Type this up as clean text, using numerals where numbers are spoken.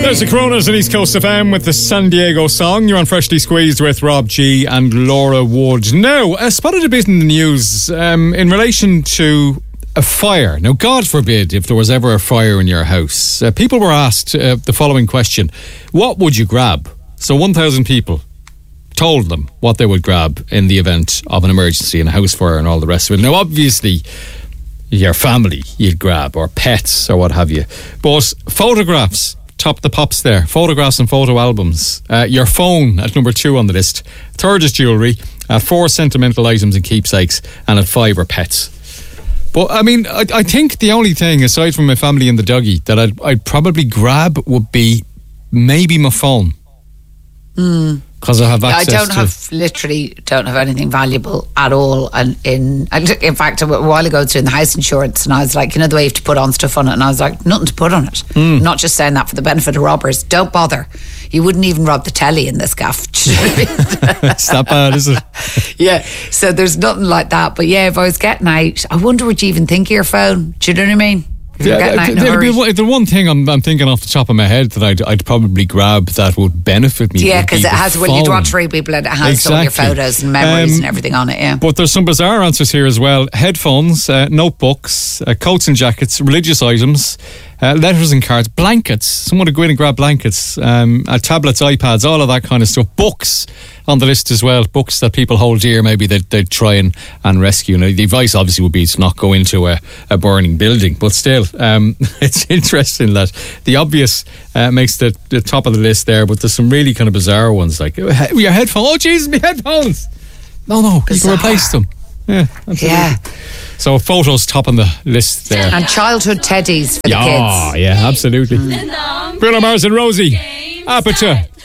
There's the Coronas and East Coast FM with the San Diego song. You're on Freshly Squeezed with Rob G and Laura Wood. Now, I spotted a bit in the news in relation to a fire. Now, God forbid if there was ever a fire in your house. People were asked the following question: what would you grab? So 1,000 people told them what they would grab in the event of an emergency and a house fire and all the rest of it. Now, obviously, your family you'd grab, or pets, or what have you. But photographs top the pops there. Photographs and photo albums. Your phone at number 2 on the list. Third is jewellery. 4 sentimental items and keepsakes. And at 5 are pets. But I mean, I think the only thing, aside from my family and the doggy, that I'd probably grab would be maybe my phone. Because I have access literally don't have anything valuable at all. And in fact, a while ago, it's in the house insurance, and I was like, you know, the way you have to put on stuff on it, and I was like, nothing to put on it. I'm not just saying that for the benefit of robbers. Don't bother. You wouldn't even rob the telly in this gaff. It's that bad, is it? Yeah. So there's nothing like that. But yeah, if I was getting out, I wonder, would you even think of your phone? Do you know what I mean? The one thing I'm thinking off the top of my head that I'd probably grab that would benefit me. Yeah, because it has, when you watch three people, it has all your photos and memories and everything on it, yeah. But there's some bizarre answers here as well. Headphones, notebooks, coats and jackets, religious items, letters and cards, blankets. Someone would go in and grab blankets, tablets, iPads, all of that kind of stuff. Books on the list as well. Books that people hold dear, maybe they'd try and rescue. Now, the advice obviously would be to not go into a burning building, but still, it's interesting that the obvious makes the top of the list there, but there's some really kind of bizarre ones, like your headphones. Oh Jesus, my headphones! No, bizarre. You can replace them. Yeah, absolutely. Yeah. So photos top on the list there. And childhood teddies for the kids. Oh, yeah, absolutely. Bruno Mars and Rosie. Aperture.